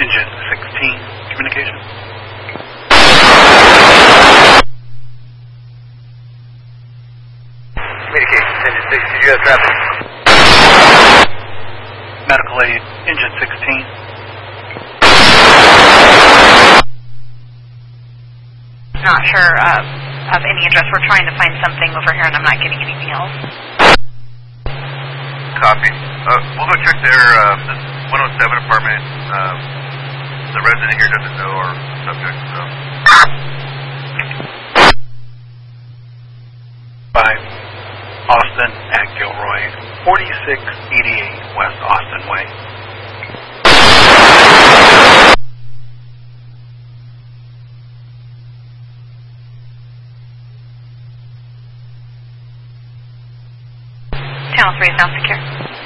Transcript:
Engine 16, communication. Communications, Engine 6, did you have traffic? Medical aid, Engine 16. Not sure of any address. We're trying to find something over here, and I'm not getting anything else. Copy. We'll go check their 107 apartment. The resident here doesn't know our subject, so. 5, Austin at Gilroy, 4688 West Austin Way. Channel 3 is now secure.